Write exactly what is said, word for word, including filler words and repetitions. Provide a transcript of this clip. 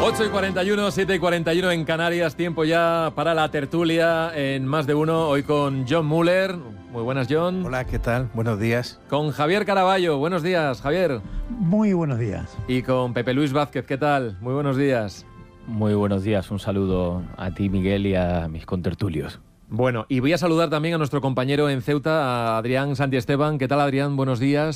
ocho y cuarenta y uno, siete y cuarenta y uno en Canarias, tiempo ya para la tertulia en Más de Uno, hoy con John Muller. Muy buenas, John. Hola, ¿qué tal? Buenos días. Con Javier Caraballo. Buenos días, Javier. Muy buenos días. Y con Pepe Luis Vázquez. ¿Qué tal? Muy buenos días. Muy buenos días. Un saludo a ti, Miguel, y a mis contertulios. Bueno, y voy a saludar también a nuestro compañero en Ceuta, a Adrián Santiesteban. ¿Qué tal, Adrián? Buenos días.